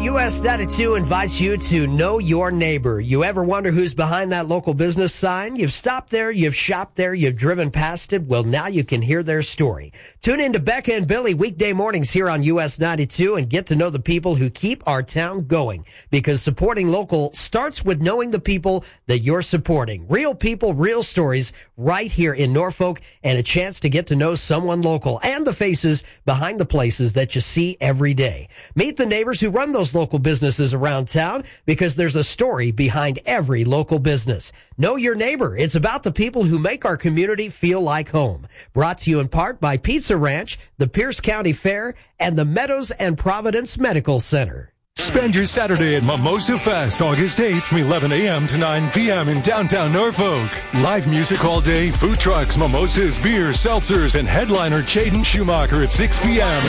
US 92 invites you to know your neighbor. You ever wonder who's behind that local business sign? You've stopped there, you've shopped there, you've driven past it. Well, now you can hear their story. Tune in to Becca and Billy weekday mornings here on US 92 and get to know the people who keep our town going. Because supporting local starts with knowing the people that you're supporting. Real people, real stories right here in Norfolk, and a chance to get to know someone local and the faces behind the places that you see every day. Meet the neighbors who run those local businesses around town, because there's a story behind every local business. Know your neighbor. It's about the people who make our community feel like home. Brought to you in part by Pizza Ranch, the Pierce County Fair, and the Meadows and Providence Medical Center. Spend your Saturday at Mimosa Fest, August 8th from 11 a.m. to 9 p.m. in downtown Norfolk. Live music all day, food trucks, mimosas, beers, seltzers, and headliner Jaden Schumacher at 6 p.m.